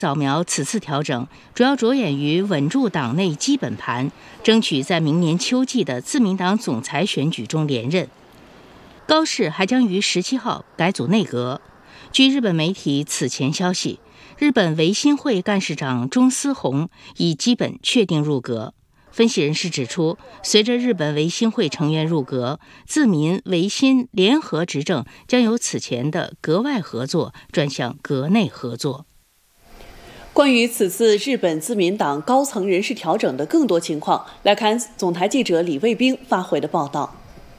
扫描此次调整主要着眼于稳住党内基本盘，争取在明年秋季的自民党总裁选举中连任。高市还将于17号改组内阁。据日本媒体此前消息，日本维新会干事长中司宏已基本确定入阁。分析人士指出，随着日本维新会成员入阁，自民维新联合执政将由此前的阁外合作转向阁内合作。 关于此次日本自民党高层人事调整的更多情况，来看总台记者李卫兵发回的报道。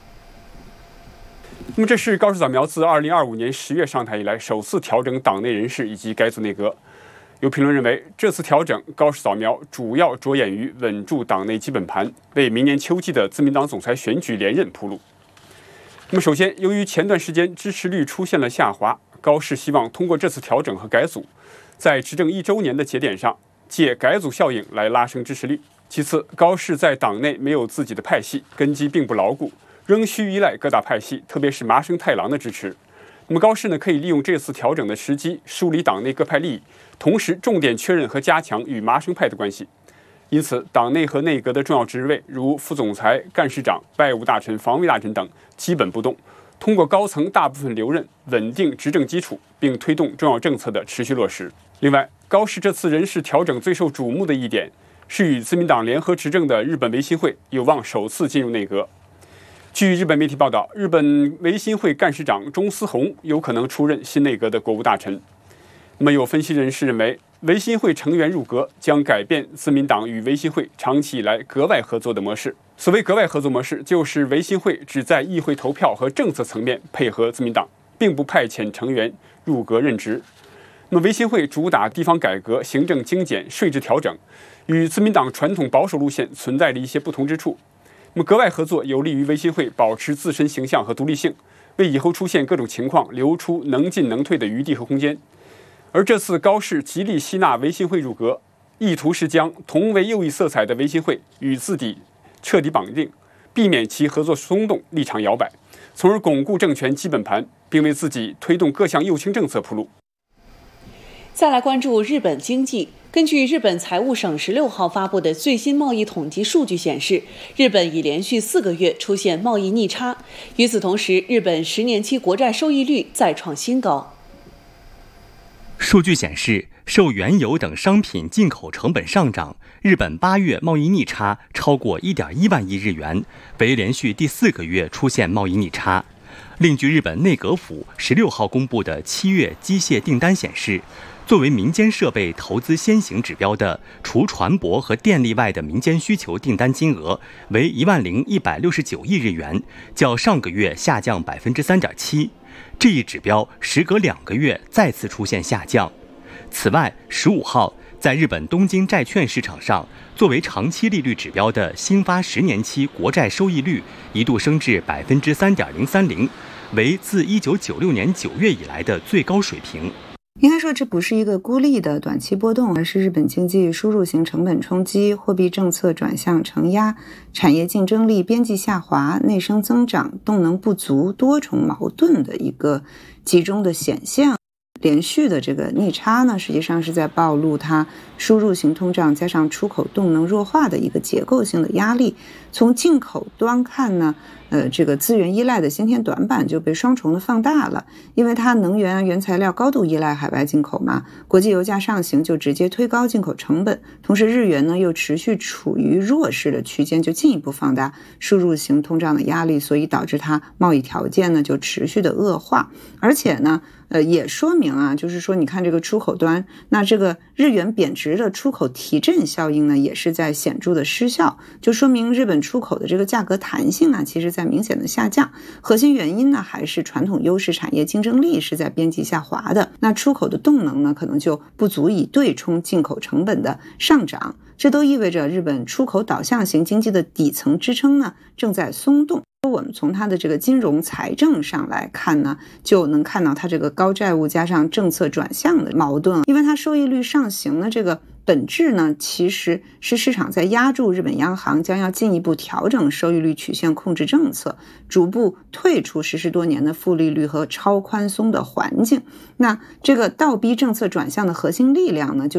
那么，这是高市早苗自2025年10月上台以来首次调整党内人事以及改组内阁。有评论认为，这次调整高市早苗主要着眼于稳住党内基本盘，为明年秋季的自民党总裁选举连任铺路。那么，首先，由于前段时间支持率出现了下滑，高市希望通过这次调整和改组，在执政1周年的节点上，借改组效应来拉升支持率。其次，高市在党内没有自己的派系，根基并不牢固，仍需依赖各大派系，特别是麻生太郎的支持。那么高市呢，可以利用这次调整的时机，梳理党内各派利益，同时重点确认和加强与麻生派的关系。因此，党内和内阁的重要职位，如副总裁、干事长、外务大臣、防卫大臣等，基本不动。通过高层大部分留任，稳定执政基础，并推动重要政策的持续落实。另外，高市这次人事调整最受瞩目的一点是与自民党联合执政的日本维新会有望首次进入内阁。据日本媒体报道，日本维新会干事长中司宏有可能出任新内阁的国务大臣。那么，有分析人士认为，维新会成员入阁将改变自民党与维新会长期以来阁外合作的模式。所谓阁外合作模式，就是维新会只在议会投票和政策层面配合自民党，并不派遣成员入阁任职。那么，维新会主打地方改革、行政精简、税制调整，与自民党传统保守路线存在着一些不同之处。那么，阁外合作有利于维新会保持自身形象和独立性，为以后出现各种情况留出能进能退的余地和空间。而这次高市极力吸纳维新会入阁，意图是将同为右翼色彩的维新会与自己彻底绑定，避免其合作松动、立场摇摆，从而巩固政权基本盘，并为自己推动各项右倾政策铺路。 再来关注日本经济。根据日本财务省16号发布的最新贸易统计数据显示，日本已连续4个月出现贸易逆差。与此同时，日本10年期国债收益率再创新高。 数据显示，受原油等商品进口成本上涨，日本8月贸易逆差超过 1.1 万亿日元，为连续第4个月出现贸易逆差。另据日本内阁府16号公布的7月机械订单显示，作为民间设备投资先行指标的，除船舶和电力外的民间需求订单金额为10169亿日元，较上个月下降 3.7%。这一指标时隔2个月再次出现下降。此外，15号在日本东京债券市场上，作为长期利率指标的新发10年期国债收益率一度升至 3.030%， 为自1996年9月以来的最高水平。 应该说，这不是一个孤立的短期波动，而是日本经济输入型成本冲击、货币政策转向承压、产业竞争力边际下滑、内生增长动能不足多重矛盾的一个集中的显现。连续的这个逆差呢，实际上是在暴露它输入型通胀加上出口动能弱化的一个结构性的压力。从进口端看呢，这个资源依赖的先天短板就被双重的放大了，因为它能源原材料高度依赖海外进口嘛，国际油价上行就直接推高进口成本，同时日元呢又持续处于弱势的区间，就进一步放大输入型通胀的压力，所以导致它贸易条件呢就持续的恶化。而且呢也说明啊，就是说你看这个出口端，那这个日元贬值的出口提振效应呢也是在显著的失效，就说明日本出口的这个价格弹性啊其实在明显的下降。核心原因呢还是传统优势产业竞争力是在边际下滑的，那出口的动能呢可能就不足以对冲进口成本的上涨，这都意味着日本出口导向型经济的底层支撑呢正在松动。我们从它的这个金融财政上来看呢，就能看到它这个高债务加上政策转向的矛盾，因为它收益率上行的这个本质呢，其实是市场在压住日本央行将要进一步调整收益率曲线控制政策，逐步退出实施多年的负利率和超宽松的环境。那这个倒逼政策转向的核心力量呢，就